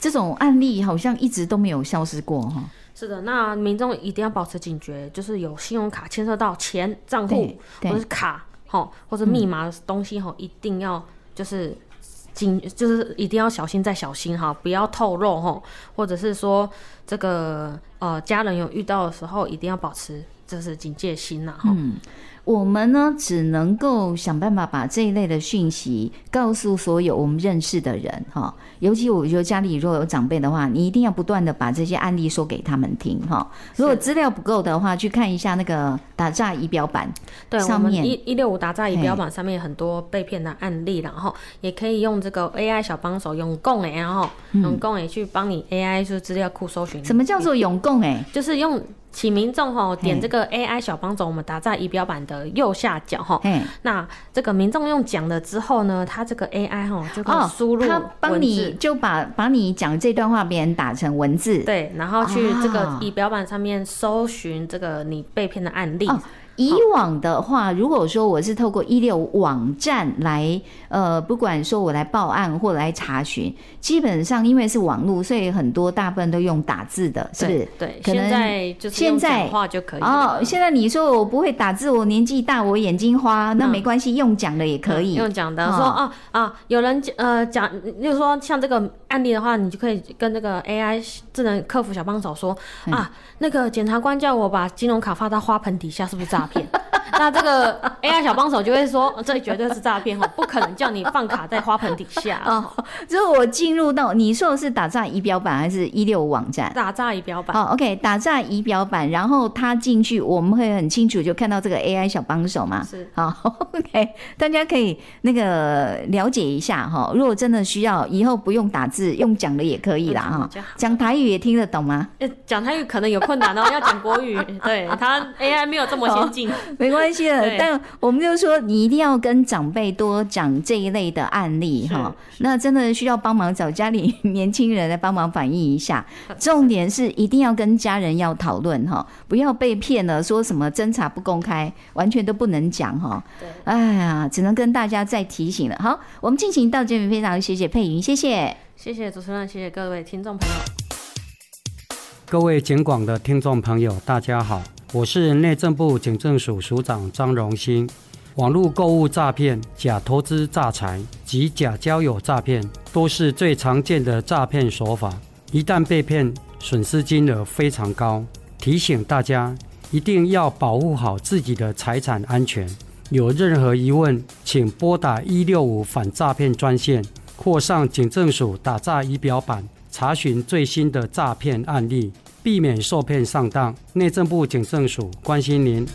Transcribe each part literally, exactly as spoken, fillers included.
这种案例好像一直都没有消失过哈。 是的，那民众一定要保持警觉，就是有信用卡牵涉到钱账户或者是卡或者密码的东西、嗯、一定要就是警，就是一定要小心再小心哈，不要透露，或者是说这个呃家人有遇到的时候，一定要保持就是警戒心呐。 嗯，我们呢只能够想办法把这一类的讯息告诉所有我们认识的人哈，尤其我觉得家里如果有长辈的话，你一定要不断的把这些案例说给他们听哈。如果资料不够的话，去看一下那个打诈仪表板， 对，上面我们一六五打诈仪表板上面有很多被骗的案例，然后也可以用这个 A I 小帮手永共诶，然后永共诶去帮你 A I 就是资料库搜寻。 什么叫做永共诶？ 就是用。请民众吼点这个 A I 小帮手，我们打在仪表板的右下角吼。那这个民众用讲了之后呢，他这个 A I 吼就可以输入文字， 他帮你就把把你讲这段话别人打成文字， 对，然后去这个仪表板上面搜寻这个你被骗的案例。 哦，以往的话，如果说我是透过一六五网站来，呃，不管说我来报案或来查询，基本上因为是网络，所以很多大部分都用打字的，是不是？ 对，可能现在就是用讲话就可以了。 哦，现在你说我不会打字，我年纪大，我眼睛花，那没关系，嗯、用讲的也可以。 嗯、用讲的、哦、说啊啊，有人呃讲，就是说像这个案例的话，你就可以跟这个 A I 智能客服小帮手说、嗯、啊，那个检察官叫我把金融卡放到花盆底下，是不是诈骗？那这个 A I 小帮手就会说，这绝对是诈骗，不可能叫你放卡在花盆底下。 哦，就是我进入到你说的是打诈仪表板还是一六五网站？ 打诈仪表板。 好 ，OK， 打诈仪表板，然后他进去，我们会很清楚就看到这个 A I 小帮手嘛。 是。 好 ，OK， 大家可以那个了解一下哈。如果真的需要，以后不用打字，用讲的也可以啦哈。讲台语也听得懂吗？ 讲台语可能有困难哦，要讲国语，对他 A I 没有这么先进。 没关系的，但我们就说你一定要跟长辈多讲这一类的案例哈。那真的需要帮忙找家里年轻人来帮忙反映一下。重点是一定要跟家人要讨论哈，不要被骗了，说什么侦查不公开，完全都不能讲哈。哎呀，只能跟大家再提醒了。好，我们进行到这边，非常谢谢佩云，谢谢， 谢谢主持人，谢谢各位听众朋友。 各位警广的听众朋友，大家好。我是内政部警政署署长张荣兴。网络购物诈骗、假投资诈财及假交友诈骗都是最常见的诈骗手法，一旦被骗，损失金额非常高。提醒大家一定要保护好自己的财产安全。有任何疑问，请拨打一六五反诈骗专线，或上警政署打诈仪表板查询最新的诈骗案例，避免受骗上当。内政部警政署关心您。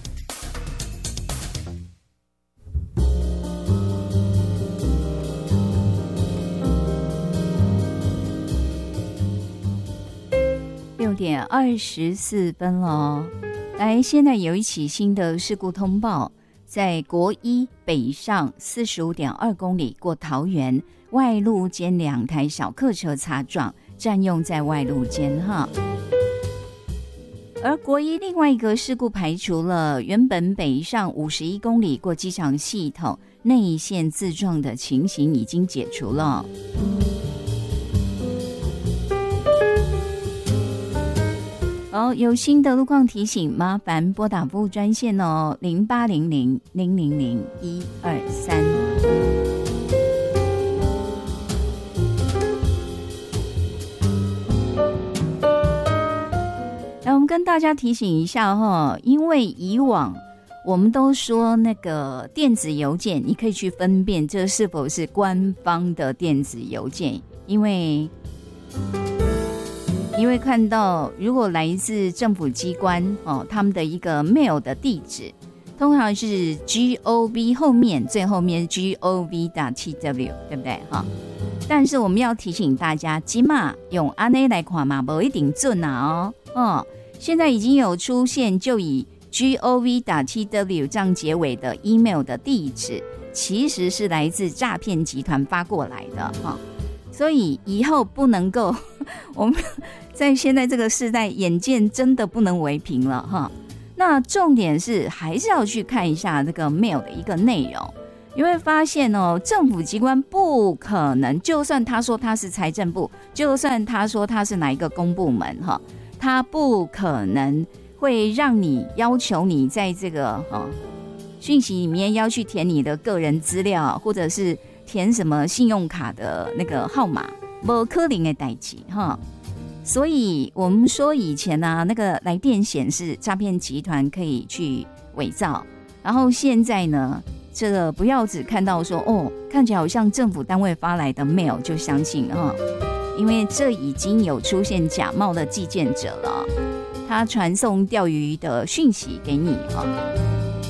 六点二十四分了，来，现在有一起新的事故通报，在国一北上四十五点二公里过桃园外路间两台小客车擦撞，占用在外路间哈。而国一另外一个事故排除了原本北上五十一公里过机场系统内线自撞的情形已经解除了。哦，有新的路况提醒，麻烦拨打服务专线哦，零八零零零零零一二三。来，我们跟大家提醒一下哈，因为以往我们都说那个电子邮件，你可以去分辨这是否是官方的电子邮件，因为。你会看到，如果来自政府机关哦，他们的一个 mail 的地址，通常是 gov 后面最后面 gov.tw， 对不对哈？但是我们要提醒大家，现在用这样来看嘛，不一定准啊哦。哦，现在已经有出现就以 gov.tw 这样结尾的 email 的地址，其实是来自诈骗集团发过来的哈。所以以后不能够，我们在现在这个时代，眼见真的不能为凭了哈。那重点是还是要去看一下这个 mail 的一个内容， 你会发现哦，政府机关不可能，就算他说他是财政部，就算他说他是哪一个公部门哈，他不可能会让你要求你在这个哈讯息里面要去填你的个人资料，或者是填什么信用卡的那个号码，不可能的代志哈。所以我们说以前啊，那个来电显示诈骗集团可以去伪造，然后现在呢？这个不要只看到说哦，看起来好像政府单位发来的 mail 就相信哈，因为这已经有出现假冒的寄件者了，他传送钓鱼的讯息给你哈。